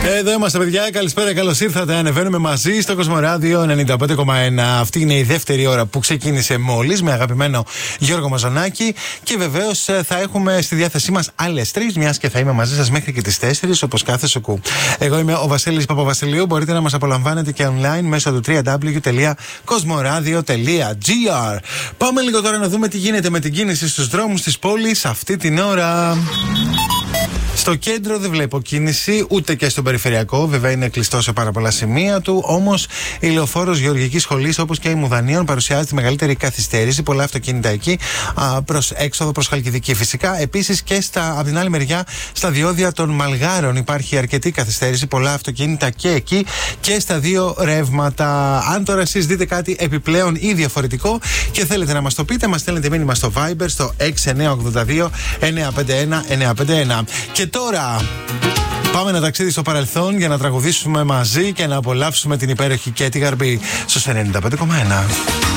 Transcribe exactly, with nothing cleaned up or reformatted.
Εδώ είμαστε, παιδιά. Καλησπέρα, καλώς ήρθατε. Ανεβαίνουμε μαζί στο Κοσμοράδιο ενενήντα πέντε κόμμα ένα. Αυτή είναι η δεύτερη ώρα που ξεκίνησε μόλις με αγαπημένο Γιώργο Μαζονάκη. Και βεβαίως θα έχουμε στη διάθεσή μας άλλες τρεις, μιας και θα είμαι μαζί σας μέχρι και τις τέσσερις, όπως κάθε σουκού. Εγώ είμαι ο Βασίλης Παπαβασιλείου. Μπορείτε να μας απολαμβάνετε και online μέσω του double-u double-u double-u τελεία κοσμοράδιο τελεία τζι άρ. Πάμε λίγο τώρα να δούμε τι γίνεται με την κίνηση στους δρόμους της πόλης αυτή την ώρα. Στο κέντρο δεν βλέπω κίνηση, ούτε και στον περιφερειακό. Βέβαια είναι κλειστό σε πάρα πολλά σημεία του. Όμως η λεωφόρος Γεωργικής Σχολής, όπως και η Μουδανίων, παρουσιάζει τη μεγαλύτερη καθυστέρηση. Πολλά αυτοκίνητα εκεί προς έξοδο, προς Χαλκιδική. Φυσικά επίσης και στα, από την άλλη μεριά, στα διόδια των Μαλγάρων υπάρχει αρκετή καθυστέρηση. Πολλά αυτοκίνητα και εκεί και στα δύο ρεύματα. Αν τώρα εσείς δείτε κάτι επιπλέον ή διαφορετικό και θέλετε να μας το πείτε, μας στέλνετε μήνυμα στο Viber στο έξι εννιά οκτώ δύο εννιά πέντε ένα εννιά πέντε ένα. Και τώρα πάμε ένα ταξίδι στο παρελθόν για να τραγουδήσουμε μαζί και να απολαύσουμε την υπέροχη Κέτι Γαρμπή στους ενενήντα πέντε κόμμα ένα.